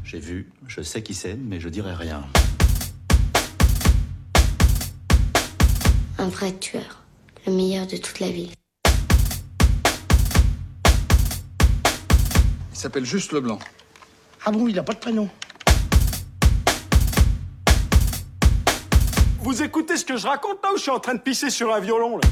J'ai vu, je sais qui c'est, mais je dirai rien. Un vrai tueur, le meilleur de toute la ville. Il s'appelle juste Leblanc. Ah bon, il a pas de prénom. Vous écoutez ce que je raconte là ou je suis en train de pisser sur un violon là?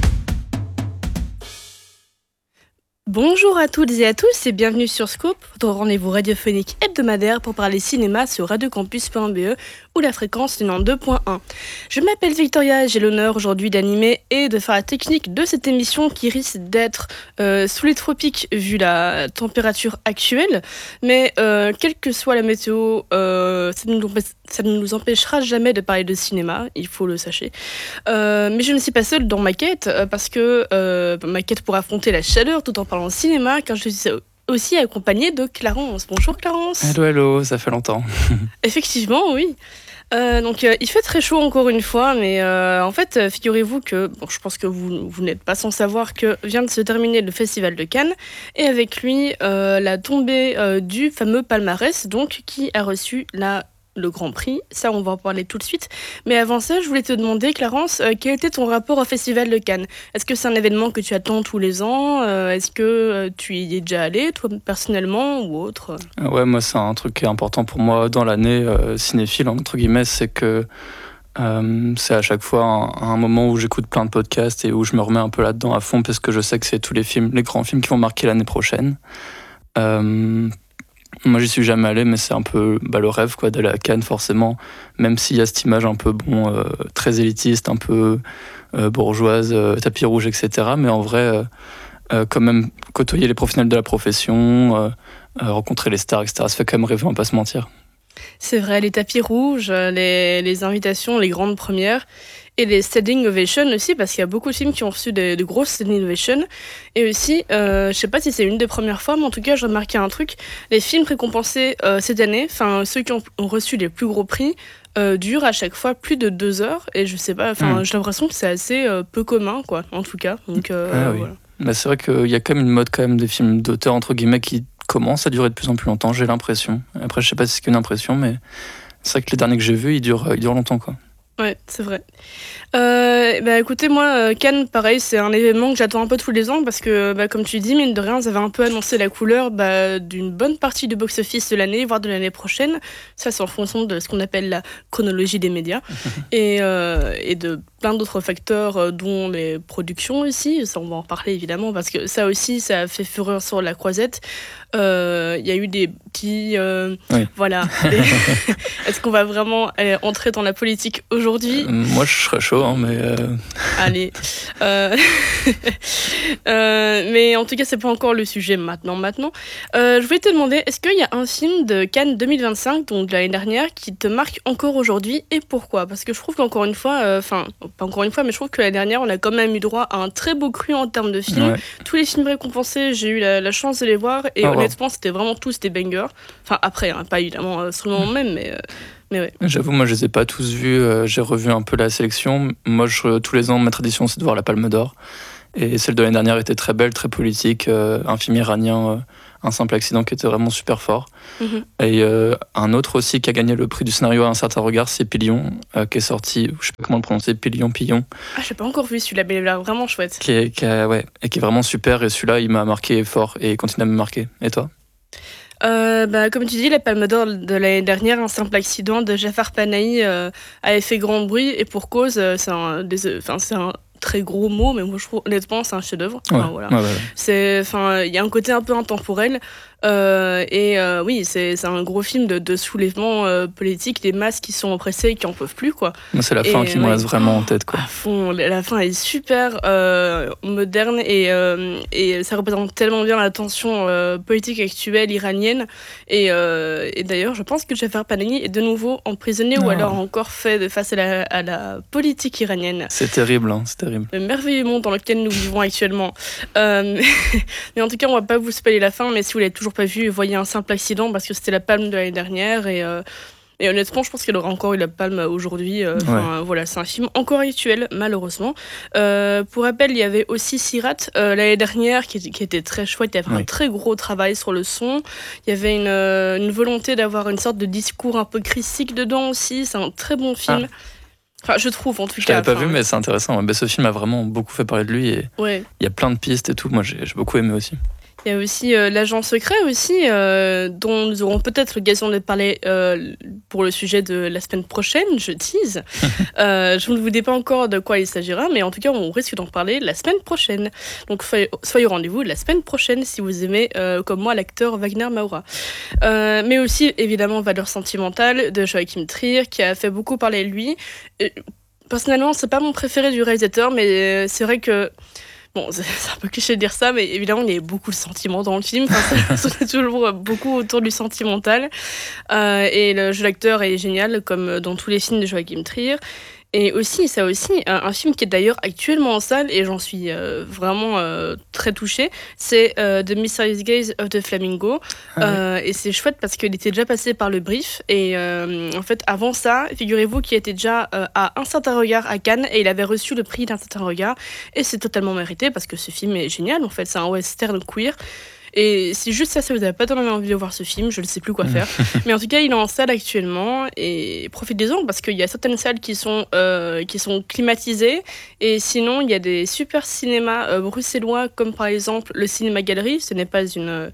Bonjour à toutes et à tous et bienvenue sur Scoop, votre rendez-vous radiophonique hebdomadaire pour parler cinéma sur radiocampus.be ou la fréquence du 92.1. Je m'appelle Victoria et j'ai l'honneur aujourd'hui d'animer et de faire la technique de cette émission qui risque d'être sous les tropiques vu la température actuelle, mais quelle que soit la météo, ça ne nous empêchera jamais de parler de cinéma, il faut le sachez. Mais je ne suis pas seule dans ma quête parce que ma quête pour affronter la chaleur tout en parlant cinéma, car je suis aussi accompagnée de Clarence. Bonjour Clarence. Hello, ça fait longtemps. Effectivement, oui. Donc il fait très chaud encore une fois, mais en fait figurez-vous que, bon, je pense que vous n'êtes pas sans savoir que vient de se terminer le Festival de Cannes, et avec lui la tombée du fameux palmarès, donc qui a reçu le Grand Prix. Ça, on va en parler tout de suite. Mais avant ça, je voulais te demander, Clarence, quel était ton rapport au Festival de Cannes ? Est-ce que c'est un événement que tu attends tous les ans ? Est-ce que tu y es déjà allé, toi, personnellement, ou autre ? Ouais, moi, c'est un truc qui est important pour moi dans l'année cinéphile, entre guillemets, c'est que c'est à chaque fois un moment où j'écoute plein de podcasts et où je me remets un peu là-dedans à fond, parce que je sais que c'est tous les grands films qui vont marquer l'année prochaine. Moi, j'y suis jamais allé, mais c'est un peu le rêve quoi, d'aller à Cannes, forcément. Même s'il y a cette image un peu très élitiste, un peu bourgeoise, tapis rouge, etc. Mais en vrai, quand même, côtoyer les professionnels de la profession, rencontrer les stars, etc., ça fait quand même rêver, on va pas se mentir. C'est vrai, les tapis rouges, les invitations, les grandes premières, et les standing ovations aussi, parce qu'il y a beaucoup de films qui ont reçu de grosses standing ovations. Et aussi, je sais pas si c'est une des premières fois, mais en tout cas, j'ai remarqué un truc, les films récompensés cette année, enfin ceux qui ont reçu les plus gros prix, durent à chaque fois plus de 2 heures, et je sais pas, j'ai l'impression que c'est assez peu commun, quoi, en tout cas. Donc, oui. voilà. Bah, c'est vrai qu'il y a quand même une mode quand même des films d'auteur, entre guillemets, qui commence à durer de plus en plus longtemps, j'ai l'impression. Après, je sais pas si c'est qu'une impression, mais c'est vrai que les derniers que j'ai vus, ils durent longtemps, quoi. Ouais, c'est vrai. Écoutez, moi, Cannes, pareil, c'est un événement que j'attends un peu tous les ans parce que, comme tu dis, mine de rien, ça va un peu annoncer la couleur d'une bonne partie du box-office de l'année, voire de l'année prochaine. Ça, c'est en fonction de ce qu'on appelle la chronologie des médias et de plein d'autres facteurs, dont les productions aussi. Ça, on va en parler évidemment parce que ça aussi, ça a fait fureur sur la croisette. Il y a eu des petits... Oui. Voilà. Est-ce qu'on va vraiment entrer dans la politique aujourd'hui ? Moi, je serais chaud, hein, mais... Allez. Mais en tout cas, c'est pas encore le sujet maintenant. Je voulais te demander, est-ce qu'il y a un film de Cannes 2025, donc de l'année dernière, qui te marque encore aujourd'hui, et pourquoi ? Parce que je trouve qu'encore une fois, pas encore une fois, mais je trouve que l'année dernière, on a quand même eu droit à un très beau cru en termes de films. Ouais. Tous les films récompensés, j'ai eu la chance de les voir, et honnêtement, c'était vraiment tous des bangers. Enfin, après, pas évidemment sur le moment même, mais ouais. J'avoue, moi, je les ai pas tous vus. J'ai revu un peu la sélection. Moi, tous les ans, ma tradition, c'est de voir la Palme d'Or. Et celle de l'année dernière était très belle, très politique. Un film iranien, Un simple accident, qui était vraiment super fort. Mm-hmm. Et un autre aussi qui a gagné le prix du scénario à un certain regard, c'est Pilion, qui est sorti, je sais pas comment le prononcer, Pilion. Ah, j'ai pas encore vu celui-là, mais il a l'air vraiment chouette. Qui est vraiment super. Et celui-là, il m'a marqué fort et il continue à me marquer. Et toi ? Comme tu dis, la Palme d'Or de l'année dernière, Un simple accident de Jafar Panahi avait fait grand bruit, et pour cause, c'est un très gros mot, mais moi je trouve honnêtement c'est un chef-d'œuvre. Voilà. Il y a un côté un peu intemporel, oui, c'est un gros film de soulèvement politique, des masses qui sont oppressées et qui en peuvent plus, quoi. Moi, c'est la fin qui me reste vraiment en tête, quoi. À fond, la fin est super moderne, et ça représente tellement bien la tension politique actuelle iranienne, et d'ailleurs je pense que Jafar Panahi est de nouveau emprisonné ou alors encore fait face à la politique iranienne. C'est terrible, hein, c'est terrible. Le merveilleux monde dans lequel nous vivons actuellement. Mais en tout cas, on va pas vous spoiler la fin, mais si vous l'avez toujours pas vu, voyez Un simple accident, parce que c'était la Palme de l'année dernière, et Et honnêtement, je pense qu'elle aura encore eu la palme aujourd'hui. Voilà, c'est un film encore actuel, malheureusement. Pour rappel, il y avait aussi Sirat l'année dernière qui était très chouette. Il y avait un très gros travail sur le son. Il y avait une volonté d'avoir une sorte de discours un peu critique dedans aussi. C'est un très bon film. Enfin, je trouve en tout cas. Je l'avais pas vu, mais c'est intéressant. Ce film a vraiment beaucoup fait parler de lui. Et il y a plein de pistes et tout. Moi, j'ai beaucoup aimé aussi. Il y a aussi l'agent secret aussi, dont nous aurons peut-être l'occasion de parler pour le sujet de la semaine prochaine, je tease. Je ne vous dis pas encore de quoi il s'agira, mais en tout cas, on risque d'en parler la semaine prochaine. Donc, soyez au rendez-vous la semaine prochaine si vous aimez, comme moi, l'acteur Wagner Maura. Mais aussi, évidemment, Valeurs sentimentales de Joachim Trier, qui a fait beaucoup parler de lui. Personnellement, c'est pas mon préféré du réalisateur, mais c'est vrai que bon, c'est un peu cliché de dire ça, mais évidemment, il y a beaucoup de sentiments dans le film. C'est toujours beaucoup autour du sentimental. Et le jeu d'acteur est génial, comme dans tous les films de Joachim Trier. Et aussi, un film qui est d'ailleurs actuellement en salle, et j'en suis vraiment très touchée, c'est The Mysterious Gaze of the Flamingo. Et c'est chouette parce qu'il était déjà passé par le brief. Et en fait, avant ça, figurez-vous qu'il était déjà à Un certain regard à Cannes, et il avait reçu le prix d'Un certain regard. Et c'est totalement mérité parce que ce film est génial. En fait, c'est un western queer. Et si juste ça vous n'avez pas tellement envie de voir ce film, je ne sais plus quoi faire. Mais en tout cas, il est en salle actuellement et profitez-en parce qu'il y a certaines salles qui sont climatisées. Et sinon, il y a des super cinémas bruxellois comme par exemple le Cinéma Galerie. Ce n'est pas une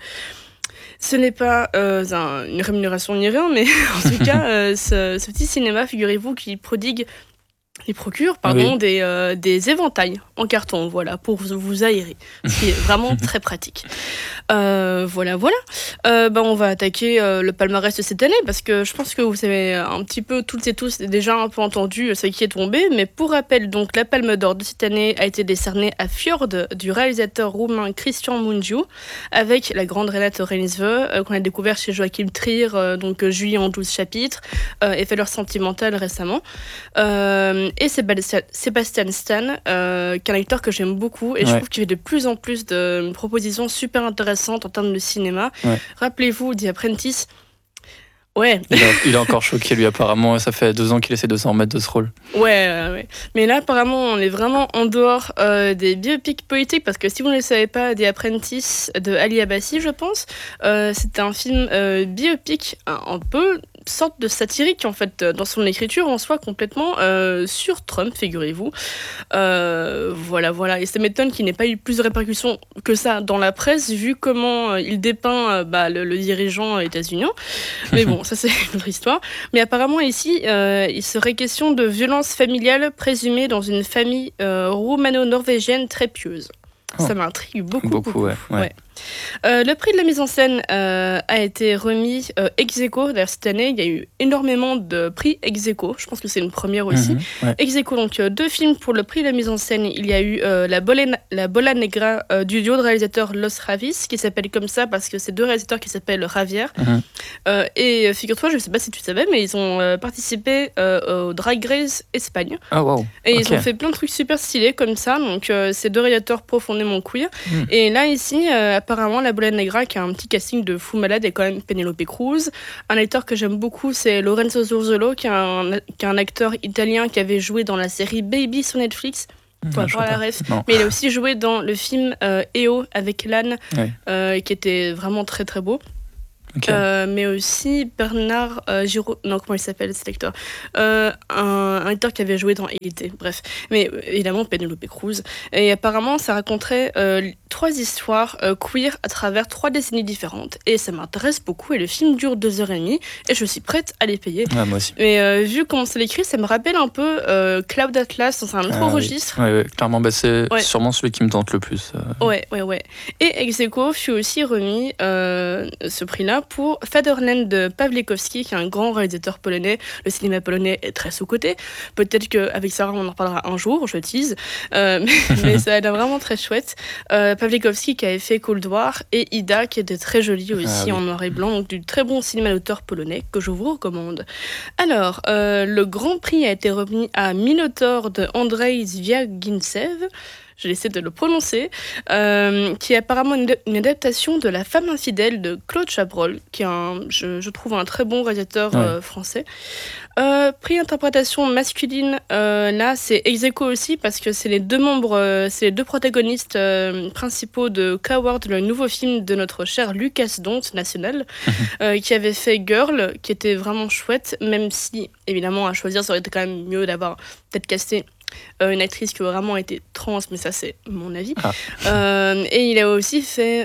rémunération ni rien, mais en tout cas, ce petit cinéma, figurez-vous, qui procure des éventails en carton, voilà, pour vous aérer, ce qui est vraiment très pratique. Voilà. On va attaquer le palmarès de cette année, parce que je pense que vous avez un petit peu, toutes et tous, déjà un peu entendu ce qui est tombé, mais pour rappel, donc, la Palme d'Or de cette année a été décernée à Fjord, du réalisateur roumain Cristian Mungiu, avec la grande Renate Reinsve, qu'on a découvert chez Joachim Trier, donc Julie en 12 chapitres, et Valeurs sentimentales récemment. Et Sébastien Stan, qui est un acteur que j'aime beaucoup, et je trouve qu'il fait de plus en plus de propositions super intéressantes en termes de cinéma. Rappelez-vous The Apprentice. Il est encore choqué, lui, apparemment. Ça fait 2 ans qu'il essaie de s'en remettre de ce rôle. Ouais. Mais là, apparemment, on est vraiment en dehors des biopics politiques, parce que si vous ne le savez pas, The Apprentice de Ali Abbasi, je pense, c'est un film biopic un peu sorte de satirique, en fait, dans son écriture en soi, complètement sur Trump, figurez-vous. Voilà. Et ça m'étonne qu'il n'ait pas eu plus de répercussions que ça dans la presse, vu comment il dépeint le dirigeant états-unien. Mais bon, ça c'est une autre histoire. Mais apparemment ici, il serait question de violence familiale présumée dans une famille roumano-norvégienne très pieuse. Ça m'intrigue beaucoup. Ouais. Le prix de la mise en scène a été remis ex aequo. D'ailleurs, cette année, il y a eu énormément de prix ex aequo. Je pense que c'est une première aussi. Ex aequo, donc 2 films pour le prix de la mise en scène. Il y a eu La Bola Negra du duo de réalisateurs Los Ravis, qui s'appelle comme ça parce que c'est 2 réalisateurs qui s'appellent Javier. Et figure-toi, je ne sais pas si tu savais, mais ils ont participé au Drag Race Espagne. Et ils ont fait plein de trucs super stylés comme ça. Donc, c'est 2 réalisateurs profondément queer. Et là, ici, apparemment, La Bola Negra, qui a un petit casting de fou malade, et quand même Penelope Cruz. Un acteur que j'aime beaucoup, c'est Lorenzo Zurzolo, qui est un acteur italien qui avait joué dans la série Baby sur Netflix. Pas la ref. Mais il a aussi joué dans le film EO avec l'âne, qui était vraiment très très beau. Mais aussi Bernard Giraud, non, comment il s'appelle cet acteur, un acteur qui avait joué dans Élité, bref, mais évidemment Penelope Cruz. Et apparemment ça raconterait 3 histoires queer à travers 3 décennies différentes, et ça m'intéresse beaucoup, et le film dure 2h30 et je suis prête à les payer. Moi aussi. Mais vu comment c'est écrit, ça me rappelle un peu Cloud Atlas dans un autre registre. Clairement, c'est sûrement celui qui me tente le plus. Ouais. Et ex aequo fut aussi remis ce prix-là pour Fatherland de Pawlikowski, qui est un grand réalisateur polonais. Le cinéma polonais est très sous-coté. Peut-être qu'avec Sarah, on en reparlera un jour, je tease. Mais ça a l'air vraiment très chouette. Pawlikowski qui avait fait Cold War, et Ida qui était très jolie aussi en noir et blanc. Donc du très bon cinéma d'auteur polonais que je vous recommande. Alors, le grand prix a été remis à Minotaur de Andrzej Zwiagintsev. j'ai essayé de le prononcer, qui est apparemment une adaptation de La femme infidèle de Claude Chabrol, qui est je trouve un très bon réalisateur français. Prix interprétation masculine, là c'est ex aequo aussi parce que c'est les deux protagonistes principaux de Coward, le nouveau film de notre cher Lucas Dont national, qui avait fait Girl, qui était vraiment chouette, même si évidemment à choisir ça aurait été quand même mieux d'avoir peut-être casté une actrice qui a vraiment été trans, mais ça c'est mon avis. Et il a aussi fait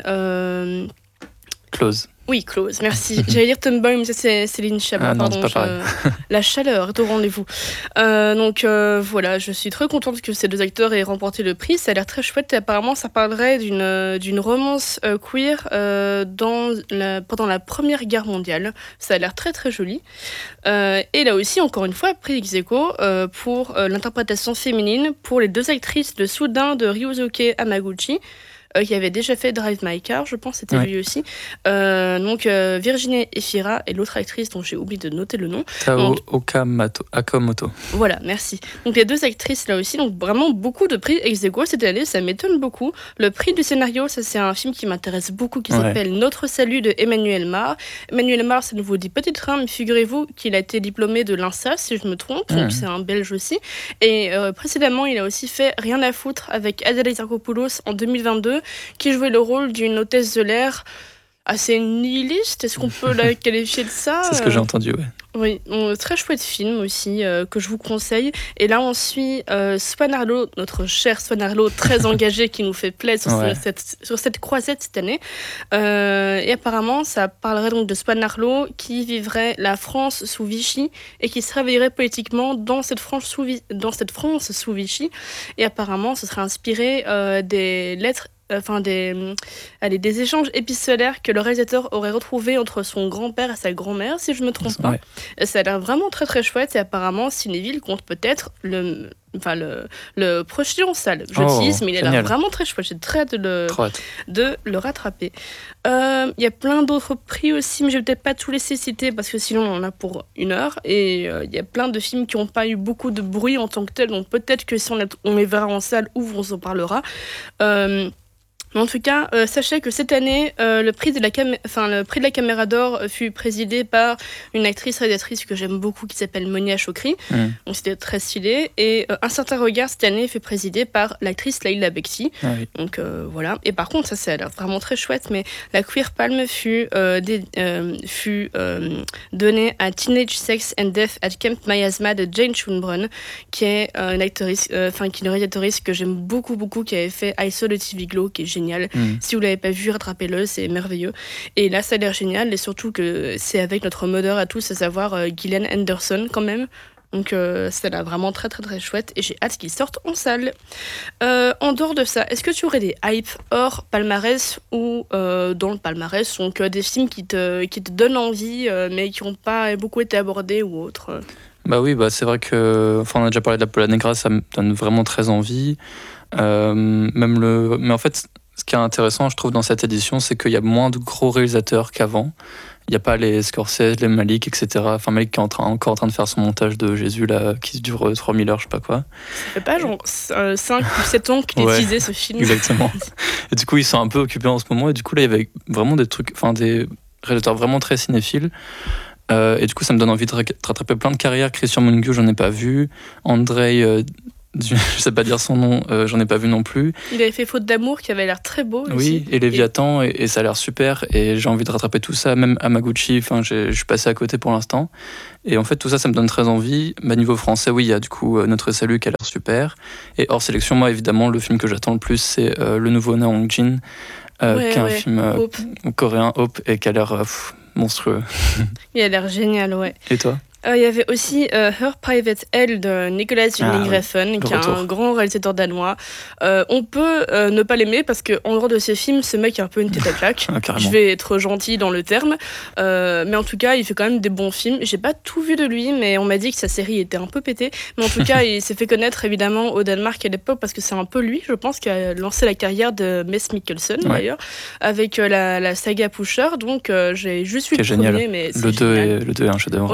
Close. Oui, Close, merci. J'allais dire Tomboy, mais ça c'est Céline Chabot. Non, c'est pas pareil. La chaleur est au rendez-vous. Donc voilà, je suis très contente que ces deux acteurs aient remporté le prix. Ça a l'air très chouette et apparemment ça parlerait d'une romance queer pendant la Première Guerre mondiale. Ça a l'air très très joli. Et là aussi, encore une fois, prix ex aequo pour l'interprétation féminine pour les deux actrices de Soudain de Ryusuke Hamaguchi. Qui avait déjà fait Drive My Car, je pense, c'était lui aussi. Donc Virginie Efira et l'autre actrice dont j'ai oublié de noter le nom. Tao Okamoto. Voilà, merci. Donc les deux actrices là aussi, donc vraiment beaucoup de prix ex aequo cette année, ça m'étonne beaucoup. Le prix du scénario, ça c'est un film qui m'intéresse beaucoup, qui s'appelle Notre salut de Emmanuel Mar. Emmanuel Mar, ça ne vous dit peut-être rien, mais figurez-vous qu'il a été diplômé de l'INSA, si je me trompe, donc c'est un Belge aussi. Et précédemment, il a aussi fait Rien à foutre avec Adèle Exarchopoulos en 2022, qui jouait le rôle d'une hôtesse de l'air assez nihiliste. Est-ce qu'on peut la qualifier de ça ? C'est ce que j'ai entendu, Oui, très chouette film aussi, que je vous conseille. Et là, on suit Swan Arlo, notre cher Swan Arlo, très engagé, qui nous fait plaisir sur cette croisette cette année. Et apparemment, ça parlerait donc de Swan Arlo qui vivrait la France sous Vichy et qui se réveillerait politiquement dans cette France sous Vichy. Et apparemment, ce serait inspiré des lettres des échanges épistolaires que le réalisateur aurait retrouvés entre son grand-père et sa grand-mère, si je me trompe pas. Ça a l'air vraiment très très chouette et apparemment Cinéville compte peut-être le projeter en salle. Je tease, mais il a l'air vraiment très chouette. J'ai très hâte de le rattraper. Il y a plein d'autres prix aussi, mais je vais peut-être pas tous laisser citer parce que sinon on en a pour 1 heure. Et il y a plein de films qui n'ont pas eu beaucoup de bruit en tant que tel, donc peut-être que si on les verra en salle ou on s'en parlera. En tout cas, sachez que cette année, le prix de la Caméra d'Or fut présidé par une actrice-réalisatrice que j'aime beaucoup qui s'appelle Monia Chokri. Donc c'était très stylé. Et Un certain regard cette année fut présidé par l'actrice Leila Bekti. Donc voilà. Et par contre, ça a l'air vraiment très chouette. Mais la Queer Palm fut donnée à Teenage Sex and Death at Camp Miasma de Jane Schoenbrunn, qui est une réalisatrice que j'aime beaucoup, qui avait fait I Saw the TV Glow, qui est génial. Si vous l'avez pas vu, rattrapez-le, c'est merveilleux. Et là, ça a l'air génial, et surtout que c'est avec notre modeur à tous, à savoir Gillian Anderson quand même. Donc ça a l'air vraiment très très très chouette et j'ai hâte qu'il sorte en salle. En dehors de ça, est-ce que tu aurais des hypes hors palmarès ou dans le palmarès, donc des films qui te donnent envie mais qui n'ont pas beaucoup été abordés ou autres? Bah oui, c'est vrai que on a déjà parlé de La Pola Negra, ça me donne vraiment très envie. Mais en fait, ce qui est intéressant, je trouve, dans cette édition, c'est qu'il y a moins de gros réalisateurs qu'avant. Il n'y a pas les Scorsese, les Malik, etc. Enfin, Malik qui est encore en train de faire son montage de Jésus, là, qui dure 3000 heures, je sais pas quoi. Ça fait pas genre 5 ou 7 ans qu'il est teasé, ce film. Exactement. Et du coup, ils sont un peu occupés en ce moment. Et du coup, là, il y avait vraiment des réalisateurs vraiment très cinéphiles. Et du coup, ça me donne envie de rattraper plein de carrières. Christian Mungiu, j'en ai pas vu. Andrei... je sais pas dire son nom, j'en ai pas vu non plus. Il avait fait Faute d'amour qui avait l'air très beau aussi. Oui, et Léviathan, et ça a l'air super, et j'ai envie de rattraper tout ça, même Hamaguchi, je suis passé à côté pour l'instant. Et en fait, tout ça, ça me donne très envie. Niveau français, oui, il y a du coup Notre Salut qui a l'air super. Et hors sélection, moi, évidemment, le film que j'attends le plus, c'est le nouveau Na Hong Jin, qui est un film coréen, Hope, et qui a l'air monstrueux. Il a l'air génial, ouais. Et toi ? Il y avait aussi Her Private Hell de Nicolas Winding Refn, qui est un grand réalisateur danois. On peut ne pas l'aimer parce qu'en dehors de ses films, ce mec a un peu une tête à claque. Je vais être gentil dans le terme. Mais en tout cas, il fait quand même des bons films. J'ai pas tout vu de lui, mais on m'a dit que sa série était un peu pétée. Mais en tout cas, il s'est fait connaître évidemment au Danemark à l'époque parce que c'est un peu lui, je pense, qui a lancé la carrière de Mads Mikkelsen d'ailleurs, avec la saga Pusher. Donc j'ai juste vu le premier, mais c'est le 2 est un chef-d'œuvre. Ouais.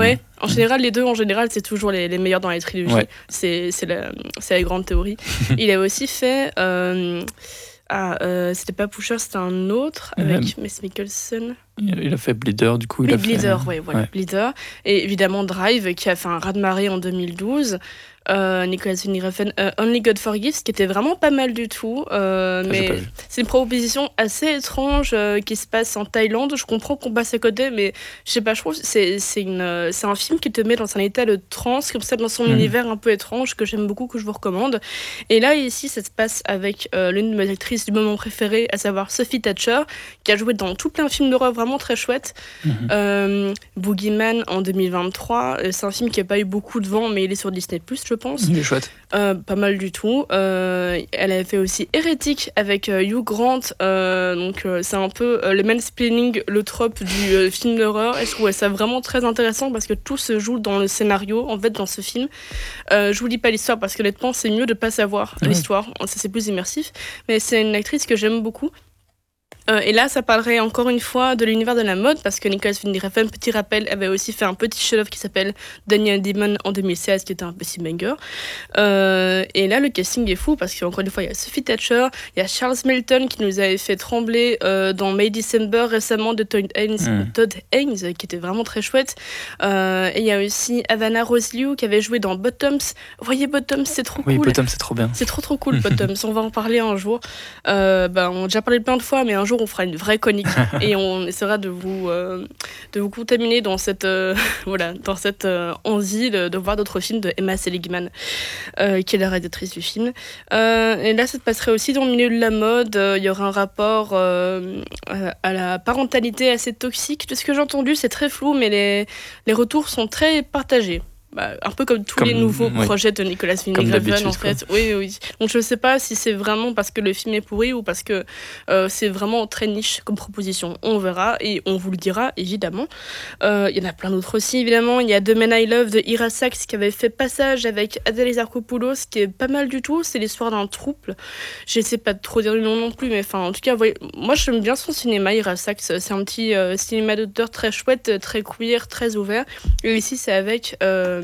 En général, les deux, c'est toujours les meilleurs dans les trilogies. Ouais. C'est la grande théorie. Il a aussi fait... c'était pas Pusher, c'était un autre avec Mads Mikkelsen. Il a fait Bleeder, du coup. Bleeder, ouais. Bleeder. Et évidemment Drive, qui a fait un raz-de-marée en 2012. Nicolas Winding Refn, Only God Forgives, qui était vraiment pas mal du tout. Mais c'est une proposition assez étrange qui se passe en Thaïlande. Je comprends qu'on passe à côté, mais je sais pas, je trouve que c'est un film qui te met dans un état de transe, comme ça, dans son univers un peu étrange, que j'aime beaucoup, que je vous recommande. Et là, ici, ça se passe avec l'une de mes actrices du moment préférée, à savoir Sophie Thatcher, qui a joué dans tout plein de films d'horreur vraiment très chouettes. Boogeyman en 2023. C'est un film qui n'a pas eu beaucoup de vent, mais il est sur Disney+, je pense. Il est chouette. Pas mal du tout. Elle a fait aussi Hérétique avec Hugh Grant. C'est un peu le mansplaining, le trope du film d'horreur. Et je trouvais ça vraiment très intéressant parce que tout se joue dans le scénario, en fait, dans ce film. Je vous dis pas l'histoire parce que honnêtement, c'est mieux de pas savoir l'histoire. Ça, c'est plus immersif. Mais c'est une actrice que j'aime beaucoup. Et là, ça parlerait encore une fois de l'univers de la mode, parce que Nicolas Winding Refn, petit rappel, avait aussi fait un petit chef-d'œuvre qui s'appelle Daniel Demon en 2016, qui était un petit banger. Et là, le casting est fou, parce qu'encore une fois, il y a Sophie Thatcher, il y a Charles Melton qui nous avait fait trembler dans May December récemment de Todd Haynes, qui était vraiment très chouette. Et il y a aussi Havana Rose Liu qui avait joué dans Bottoms. Vous voyez, Bottoms, c'est trop cool. Oui, Bottoms, c'est trop bien. C'est trop cool, Bottoms. On va en parler un jour. On a déjà parlé plein de fois, mais un jour, on fera une vraie chronique et on essaiera de vous contaminer dans cette envie de voir d'autres films de Emma Seligman, qui est la réalisatrice du film. Et là, ça se passerait aussi dans le milieu de la mode. Il y aura un rapport à la parentalité assez toxique. De ce que j'ai entendu, c'est très flou, mais les retours sont très partagés. Un peu comme les nouveaux projets de Nicolas Winding Refn, en fait. Oui. Donc je ne sais pas si c'est vraiment parce que le film est pourri ou parce que c'est vraiment très niche comme proposition. On verra et on vous le dira, évidemment. Il y en a plein d'autres aussi, évidemment. Il y a The Man I Love de Ira Sachs qui avait fait Passage avec Adèle Exarchopoulos, qui est pas mal du tout. C'est l'histoire d'un trouble. J'essaie pas de trop dire le nom non plus, mais en tout cas, moi j'aime bien son cinéma, Ira Sachs. C'est un petit cinéma d'auteur très chouette, très queer, très ouvert. Et ici, c'est avec...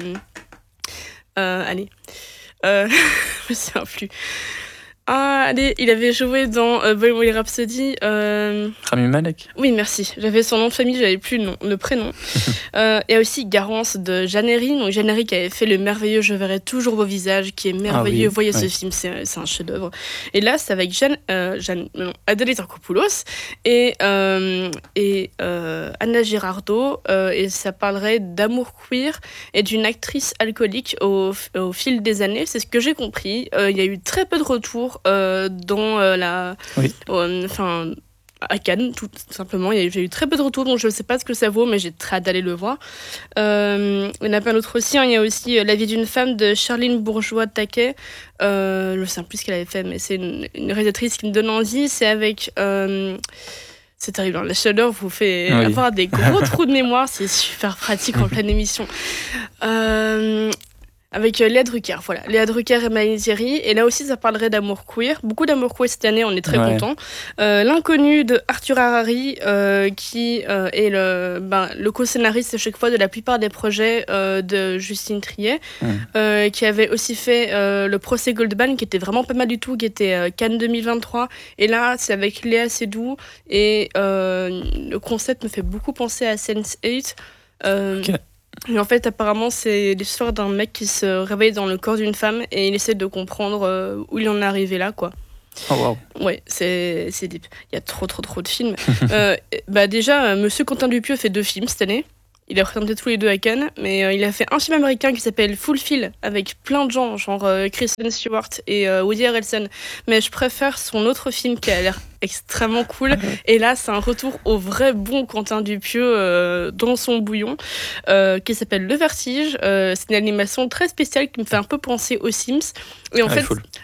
je me souviens plus. Il avait joué dans Bohemian Rhapsody. Rami Malek. Oui, merci. J'avais son nom de famille, j'avais plus le prénom. Il y a aussi Garance de Jeanne Herry. Donc Jeanne Herry qui avait fait le merveilleux Je verrai toujours vos visages, qui est merveilleux. Voyez ce film, c'est un chef-d'œuvre. Et là, c'est avec Adèle Exarchopoulos et Anna Girardot. Et ça parlerait d'amour queer et d'une actrice alcoolique au fil des années. C'est ce que j'ai compris. Il y a eu très peu de retours à Cannes, tout simplement. J'ai eu très peu de retours, donc je ne sais pas ce que ça vaut, mais j'ai très hâte d'aller le voir. Il y en a plein d'autres aussi. Il y a aussi La vie d'une femme de Charline Bourgeois-Taquet. Je ne sais plus ce qu'elle avait fait, mais c'est une réalisatrice qui me donne envie. C'est avec... c'est terrible, hein. La chaleur vous fait avoir des gros trous de mémoire. C'est super pratique en pleine émission. Avec Léa Drucker, voilà. Léa Drucker et Maëlys Thierry. Et là aussi, ça parlerait d'amour queer. Beaucoup d'amour queer cette année, on est très contents. L'inconnu de Arthur Harari, qui est le co-scénariste à chaque fois de la plupart des projets de Justine Triet, qui avait aussi fait le procès Goldman, qui était vraiment pas mal du tout, qui était Cannes 2023. Et là, c'est avec Léa Seydoux. Et le concept me fait beaucoup penser à Sense8. Et en fait, apparemment, c'est l'histoire d'un mec qui se réveille dans le corps d'une femme et il essaie de comprendre où il en est arrivé là, quoi. Oh wow. Ouais, c'est deep. Il y a trop de films. Déjà, Monsieur Quentin Dupieux fait 2 films cette année. Il a présenté tous les 2 à Cannes, mais il a fait un film américain qui s'appelle Fulfill, avec plein de gens, genre Kristen Stewart et Woody Harrelson. Mais je préfère son autre film qui a l'air extrêmement cool. Et là, c'est un retour au vrai bon Quentin Dupieux dans son bouillon, qui s'appelle Le Vertige. C'est une animation très spéciale qui me fait un peu penser aux Sims. Et en fait,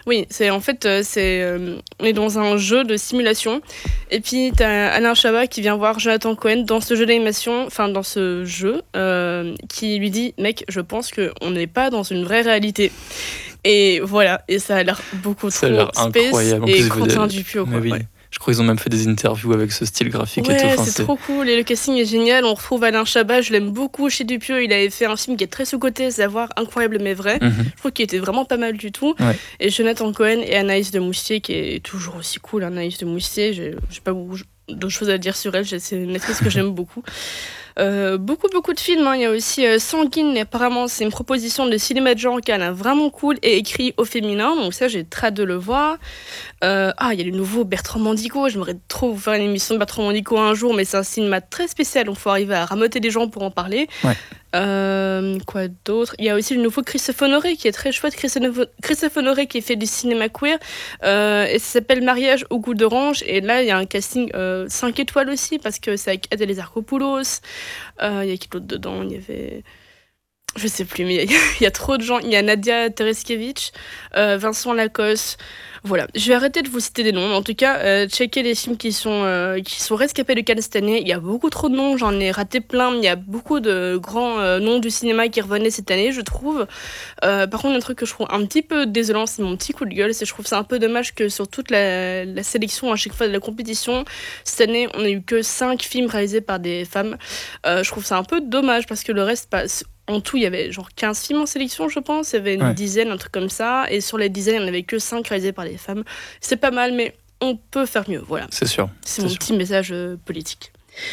on est dans un jeu de simulation. Et puis, t'as Alain Chabat qui vient voir Jonathan Cohen dans ce jeu d'animation, dans ce jeu, qui lui dit « Mec, je pense qu'on n'est pas dans une vraie réalité ». Et voilà, et ça a l'air beaucoup Ça a trop l'air space. incroyable. En Et plus, Quentin Dupieux, quoi. Mais oui. Ouais. Je crois qu'ils ont même fait des interviews avec ce style graphique et tout. Ouais, Enfin, c'est trop cool. Et le casting est génial. On retrouve Alain Chabat, je l'aime beaucoup chez Dupieux. Il avait fait un film qui est très sous-coté, Savoir incroyable mais vrai. Je trouve qu'il était vraiment pas mal du tout. Ouais. Et Jonathan Cohen et Anaïs de Moustier, qui est toujours aussi cool. Anaïs de Moustier, j'ai pas beaucoup d'autres choses à dire sur elle. C'est une actrice que j'aime beaucoup. Beaucoup de films, hein. Il y a aussi Sanguine, et apparemment c'est une proposition de cinéma de genre qui a l'air vraiment cool et écrit au féminin, donc ça j'ai très hâte de le voir. Il y a le nouveau Bertrand Mandico, j'aimerais trop vous faire une émission de Bertrand Mandico un jour, mais c'est un cinéma très spécial, donc il faut arriver à ramoter des gens pour en parler. Ouais. Quoi d'autre? Il y a aussi le nouveau Christophe Honoré qui est très chouette. Christophe Honoré qui fait du cinéma queer, et ça s'appelle Mariage au goût d'orange, et là il y a un casting 5 étoiles aussi parce que c'est avec Adèle Exarchopoulos. Il y a qui d'autre dedans? Il y avait... Je sais plus, mais il y a trop de gens. Il y a Nadia Tereskevich, Vincent Lacoste. Voilà, je vais arrêter de vous citer des noms. En tout cas, checkez les films qui sont rescapés de Cannes cette année. Il y a beaucoup trop de noms, j'en ai raté plein. Il y a beaucoup de grands noms du cinéma qui revenaient cette année, je trouve. Par contre, un truc que je trouve un petit peu désolant, c'est mon petit coup de gueule, c'est que je trouve ça un peu dommage que sur toute la sélection à chaque fois de la compétition, cette année, on n'a eu que 5 films réalisés par des femmes. Je trouve ça un peu dommage parce que le reste passe. En tout, il y avait genre 15 films en sélection, je pense. Il y avait une dizaine, un truc comme ça. Et sur les dizaines, il n'y en avait que 5 réalisés par des femmes. C'est pas mal, mais on peut faire mieux. Voilà. C'est sûr. C'est mon petit message politique.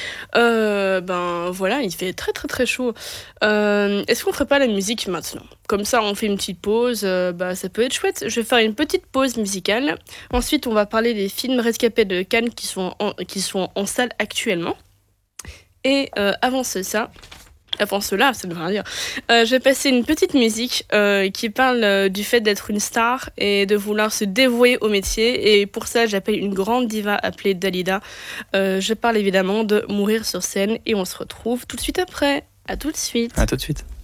Voilà, il fait très très très chaud. Est-ce qu'on ferait pas la musique maintenant? Comme ça, on fait une petite pause. Ça peut être chouette. Je vais faire une petite pause musicale. Ensuite, on va parler des films rescapés de Cannes qui sont en salle actuellement. Et avant cela, ça ne veut rien dire. Je vais passer une petite musique qui parle du fait d'être une star et de vouloir se dévouer au métier. Et pour ça, j'appelle une grande diva appelée Dalida. Je parle évidemment de Mourir sur scène et on se retrouve tout de suite après. À tout de suite. À tout de suite.